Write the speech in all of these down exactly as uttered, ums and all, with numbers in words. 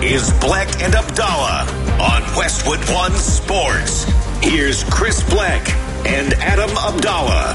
is Black and Abdallah on Westwood One Sports. Here's Chris Black and Adam Abdallah.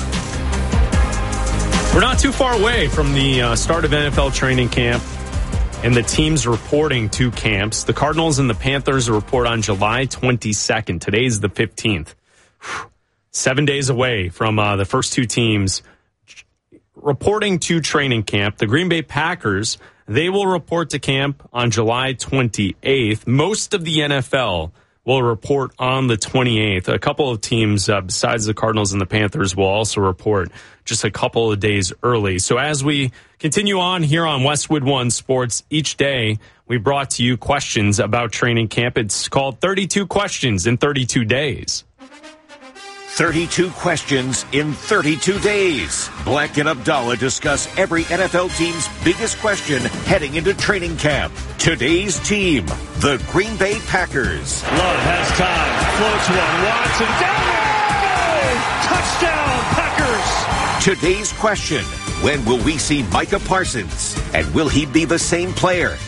We're not too far away from the uh, start of N F L training camp and the teams reporting to camps. The Cardinals and the Panthers report on July twenty-second. Today's the fifteenth. Seven days away from uh, the first two teams reporting to training camp. The Green Bay Packers, they will report to camp on July twenty-eighth. Most of the N F L will report on the twenty-eighth. A couple of teams, uh, besides the Cardinals and the Panthers, will also report just a couple of days early. So as we continue on here on Westwood One Sports, each day we brought to you questions about training camp. It's called thirty-two Questions in thirty-two Days. thirty-two questions in thirty-two days. Black and Abdallah discuss every N F L team's biggest question heading into training camp. Today's team, the Green Bay Packers. Love has time. Floats one. Watson down. Touchdown, Packers. Today's question, when will we see Micah Parsons? And will he be the same player?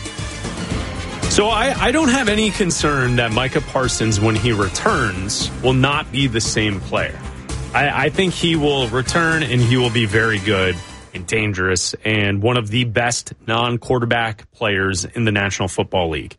So I, I don't have any concern that Micah Parsons, when he returns, will not be the same player. I, I think he will return and he will be very good and dangerous and one of the best non-quarterback players in the National Football League.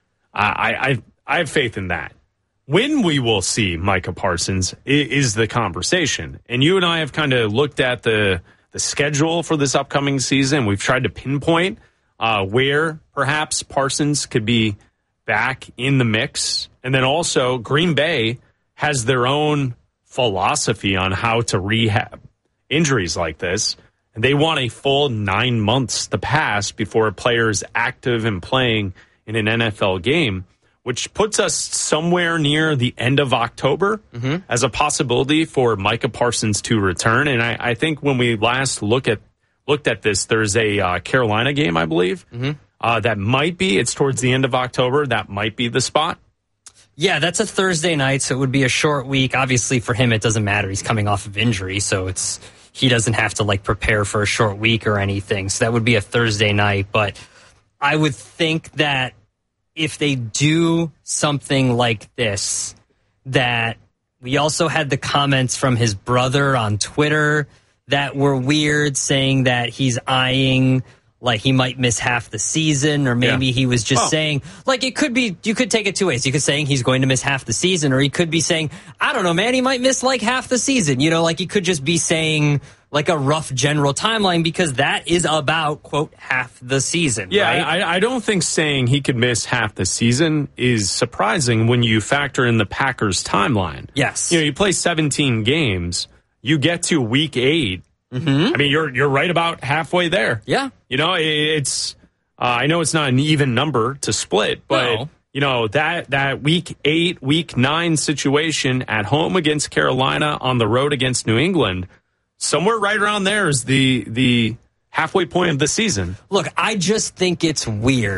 I, I, I have faith in that. When we will see Micah Parsons is the conversation. And you and I have kind of looked at the, the schedule for this upcoming season. We've tried to pinpoint Uh, where perhaps Parsons could be back in the mix. And then also Green Bay has their own philosophy on how to rehab injuries like this. And they want a full nine months to pass before a player is active and playing in an N F L game, which puts us somewhere near the end of October mm-hmm. as a possibility for Micah Parsons to return. And I, I think when we last look at looked at this, there's a uh, Carolina game, I believe, mm-hmm. uh, that might be, it's towards the end of October, that might be the spot. Yeah, that's a Thursday night, so it would be a short week. Obviously, for him, it doesn't matter. He's coming off of injury, so it's he doesn't have to, like, prepare for a short week or anything. So that would be a Thursday night. But I would think that if they do something like this, that we also had the comments from his brother on Twitter that were weird, saying that he's eyeing like he might miss half the season, or maybe yeah. he was just oh. saying, like, it could be, you could take it two ways. You could saying he's going to miss half the season, or he could be saying, I don't know, man, he might miss like half the season. You know, like he could just be saying like a rough general timeline, because that is about, quote, half the season. Yeah, right? I, I don't think saying he could miss half the season is surprising when you factor in the Packers' timeline. Yes. You know, you play seventeen games. You get to week eight. Mm-hmm. I mean, you're you're right about halfway there. Yeah. You know, it's uh, I know it's not an even number to split, but no. you know that that week eight, week nine situation at home against Carolina, on the road against New England, somewhere right around there is the the halfway point of the season. Look, I just think it's weird